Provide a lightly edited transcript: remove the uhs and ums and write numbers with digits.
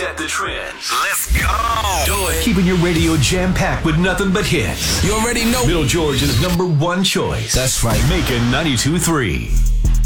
set the trends. Let's go. Do it. Keeping your radio jam-packed with nothing but hits. You already know. Middle Georgia's #1 choice. That's right. Making 92.3.